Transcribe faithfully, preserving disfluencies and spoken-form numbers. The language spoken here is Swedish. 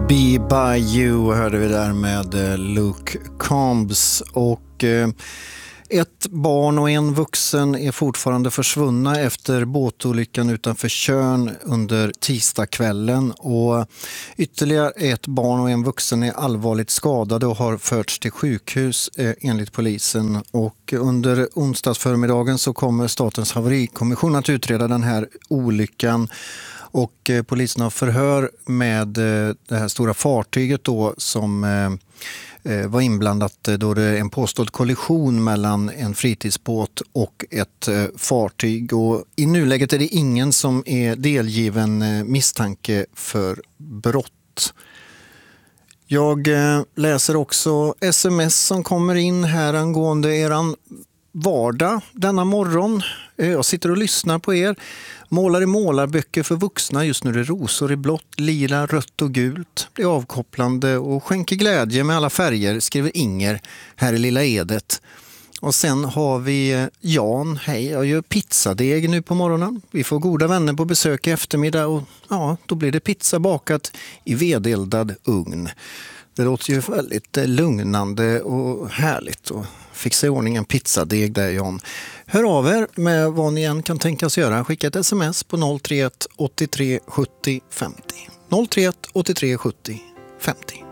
Be By You hörde vi där med Luke Combs. Och eh, ett barn och en vuxen är fortfarande försvunna efter båtolyckan utanför Tjörn under tisdagskvällen. Och ytterligare ett barn och en vuxen är allvarligt skadade och har förts till sjukhus eh, enligt polisen. Och under onsdagsförmiddagen så kommer Statens haverikommission att utreda den här olyckan. Och eh, polisen har förhör med eh, det här stora fartyget då som eh, var inblandat då det är en påstådd kollision mellan en fritidsbåt och ett eh, fartyg. Och i nuläget är det ingen som är delgiven eh, misstanke för brott. Jag eh, läser också sms som kommer in här angående eran vardag denna morgon. Jag sitter och lyssnar på er. Målar i målarböcker för vuxna. Just nu är det rosor i blått, lila, rött och gult. Det är avkopplande och skänker glädje med alla färger, skriver Inger här i Lilla Edet. Och sen har vi Jan. Hej, jag gör pizzadeg nu på morgonen. Vi får goda vänner på besök i eftermiddag och ja, då blir det pizza bakat i vedeldad ugn. Det låter ju väldigt lugnande och härligt att fixa i ordning en pizzadeg där, Jan. Hör av er med vad ni än kan tänkas göra. Skicka ett sms på noll tre ett åttiotre sjuttio femtio. noll tre ett åttiotre sjuttio femtio.